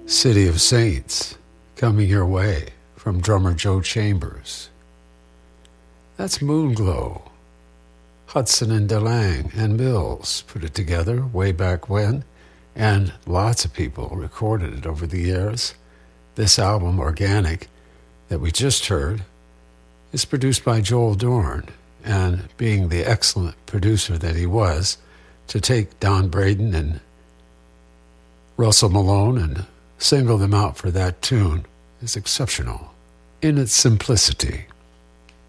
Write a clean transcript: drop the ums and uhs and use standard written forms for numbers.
City of Saints, coming your way from drummer Joe Chambers. That's Moonglow. Hudson and DeLange and Mills put it together way back when, and lots of people recorded it over the years. This album, Organic, that we just heard, is produced by Joel Dorn, and being the excellent producer that he was, to take Don Braden and Russell Malone and single them out for that tune is exceptional in its simplicity.